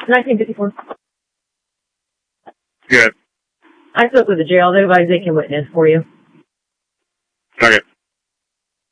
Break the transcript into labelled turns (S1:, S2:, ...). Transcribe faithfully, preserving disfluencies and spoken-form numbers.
S1: nineteen fifty-four.
S2: Good.
S1: I spoke with the jail. They advised they can witness for you.
S2: Okay.